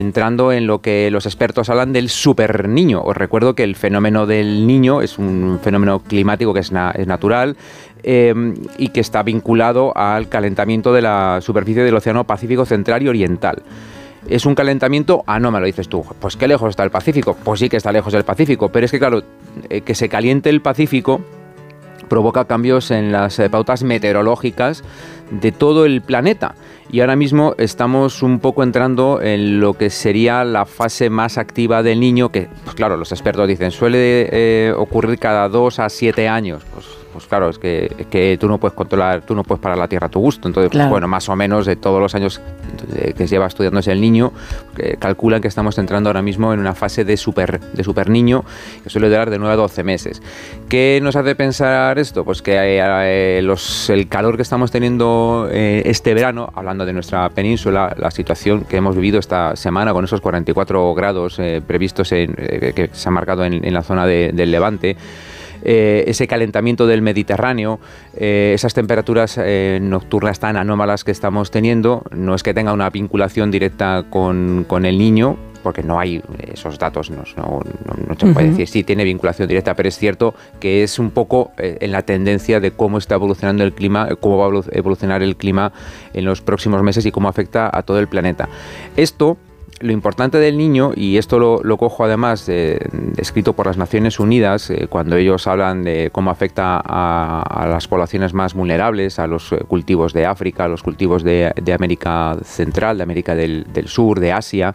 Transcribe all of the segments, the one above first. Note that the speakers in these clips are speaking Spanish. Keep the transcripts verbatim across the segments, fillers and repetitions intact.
entrando en lo que los expertos hablan del superniño. Os recuerdo que el fenómeno del niño es un fenómeno climático que es, na- es natural eh, y que está vinculado al calentamiento de la superficie del Océano Pacífico Central y Oriental. Es un calentamiento anómalo, dices tú. Pues qué lejos está el Pacífico. Pues sí que está lejos del Pacífico, pero es que claro, eh, que se caliente el Pacífico provoca cambios en las eh, pautas meteorológicas de todo el planeta. Y ahora mismo estamos un poco entrando en lo que sería la fase más activa del niño, que, pues claro, los expertos dicen, suele eh, ocurrir cada dos a siete años. Pues, pues claro, es que, es que tú no puedes controlar, tú no puedes parar la Tierra a tu gusto. Entonces, claro. Pues bueno, más o menos de todos los años que se lleva estudiándose el niño, que calculan que estamos entrando ahora mismo en una fase de super, de super niño, que suele durar de nueve a doce meses. ¿Qué nos hace pensar esto? Pues que eh, los, el calor que estamos teniendo eh, este verano, hablando de nuestra península, la situación que hemos vivido esta semana con esos cuarenta y cuatro grados eh, previstos en, eh, que se han marcado en, en la zona de, del Levante, Eh, ese calentamiento del Mediterráneo, eh, esas temperaturas eh, nocturnas tan anómalas que estamos teniendo, no es que tenga una vinculación directa con, con el niño, porque no hay esos datos, no, no, no, no se puede uh-huh. decir si tiene vinculación directa, pero es cierto que es un poco eh, en la tendencia de cómo está evolucionando el clima, cómo va a evolucionar el clima en los próximos meses y cómo afecta a todo el planeta. Esto, lo importante del niño, y esto lo, lo cojo además eh, escrito por las Naciones Unidas, eh, cuando ellos hablan de cómo afecta a, a las poblaciones más vulnerables, a los cultivos de África, a los cultivos de, de América Central, de América del, del Sur, de Asia.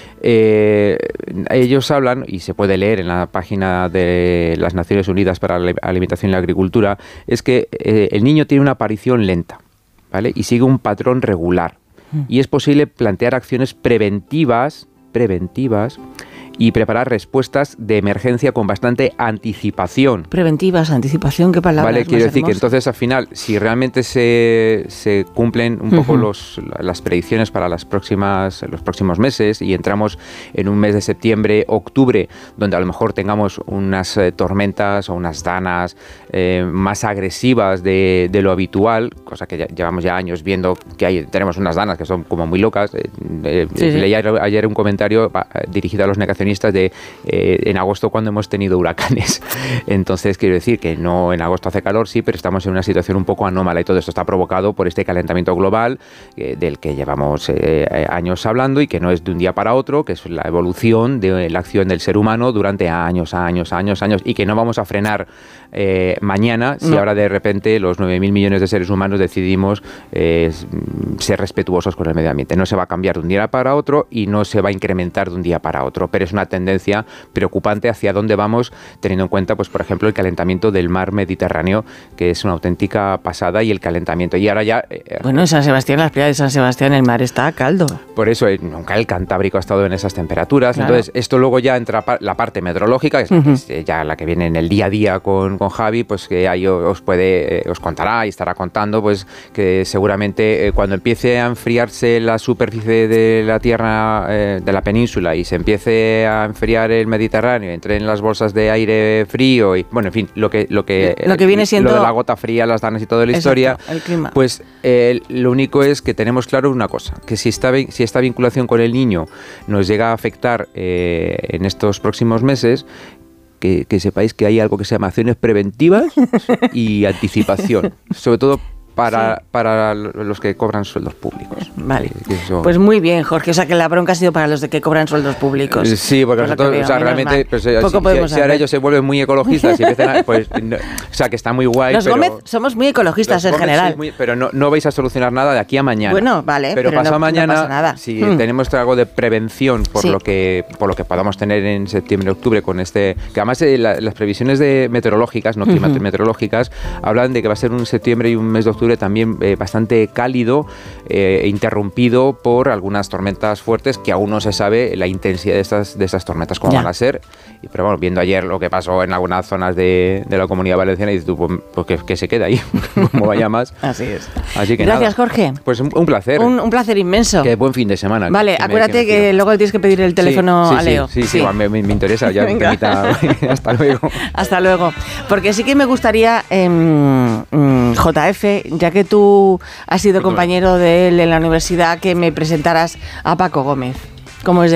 Eh, ellos hablan, y se puede leer en la página de las Naciones Unidas para la Alimentación y la Agricultura, es que eh, el niño tiene una aparición lenta, ¿vale? Y sigue un patrón regular. Y es posible plantear acciones preventivas, preventivas y preparar respuestas de emergencia con bastante anticipación. Preventivas, anticipación, ¿qué palabras? Vale, quiero decir hermosas. que entonces al final, si realmente se, se cumplen un poco uh-huh. los, las predicciones para las próximas, los próximos meses y entramos en un mes de septiembre, octubre, donde a lo mejor tengamos unas eh, tormentas o unas danas eh, más agresivas de, de lo habitual, cosa que ya, llevamos ya años viendo que hay, tenemos unas danas que son como muy locas. Eh, eh, sí, sí. Leí ayer un comentario dirigido a los negacionistas de eh, en agosto cuando hemos tenido huracanes. Entonces quiero decir que no, en agosto hace calor, sí, pero estamos en una situación un poco anómala y todo esto está provocado por este calentamiento global eh, del que llevamos eh, años hablando y que no es de un día para otro, que es la evolución de la acción del ser humano durante años, años, años, años y que no vamos a frenar eh, mañana si no. ahora de repente los nueve mil millones de seres humanos decidimos eh, ser respetuosos con el medio ambiente. No se va a cambiar de un día para otro y no se va a incrementar de un día para otro, pero es una tendencia preocupante hacia dónde vamos, teniendo en cuenta, pues por ejemplo, el calentamiento del mar Mediterráneo, que es una auténtica pasada, y el calentamiento. Y ahora ya... Eh, bueno, en San Sebastián, las playas de San Sebastián, el mar está caldo. Por eso, eh, nunca el Cantábrico ha estado en esas temperaturas. Claro. Entonces, esto luego ya entra la parte meteorológica, que es, uh-huh. que es ya la que viene en el día a día con, con Javi, pues que ahí os puede, eh, os contará y estará contando, pues que seguramente eh, cuando empiece a enfriarse la superficie de la Tierra, eh, de la península, y se empiece a enfriar el Mediterráneo, entre en las bolsas de aire frío y, bueno, en fin, lo que lo que, lo que viene siendo... Lo de la gota fría, las danas y toda la Exacto, historia, el clima. Pues eh, lo único es que tenemos claro una cosa, que si esta, si esta vinculación con el niño nos llega a afectar eh, en estos próximos meses, que, que sepáis que hay algo que se llama acciones preventivas y anticipación, sobre todo Para, sí. para los que cobran sueldos públicos. Vale. Eso... Pues muy bien, Jorge. O sea, que la bronca ha sido para los de que cobran sueldos públicos. Sí, porque pues nosotros, o sea, realmente, pues, si, si, si ahora ellos se vuelven muy ecologistas y empiezan a, pues, no, o sea, que está muy guay. Los pero, Gómez somos muy ecologistas en Gómez general. Muy, pero no, no vais a solucionar nada de aquí a mañana. Bueno, vale. Pero, pero pasado no, mañana, no pasa nada. si hmm. tenemos algo de prevención por sí. lo que por lo que podamos tener en septiembre, octubre, con este, que además eh, la, las previsiones de meteorológicas, no climato-meteorológicas, uh-huh. hablan de que va a ser un septiembre y un mes de octubre también eh, bastante cálido, eh, interrumpido por algunas tormentas fuertes que aún no se sabe la intensidad de estas, de estas tormentas cómo ya. van a ser. Y, pero bueno, viendo ayer lo que pasó en algunas zonas de, de la Comunidad Valenciana, y dices tú, pues, pues que, que se queda ahí, como vaya más. Así es. Así que gracias, nada. Jorge. Pues un, un placer. Un, un placer inmenso. Qué buen fin de semana. Vale, que acuérdate me, que, que luego tienes que pedir el teléfono sí, sí, a Leo. Sí, sí, sí, sí. Me, me, me interesa. Ya me invita. Hasta luego. Hasta luego. Porque sí que me gustaría, eh, J F, ya que tú has sido compañero de él en la universidad, que me presentaras a Paco Gómez. ¿Cómo es de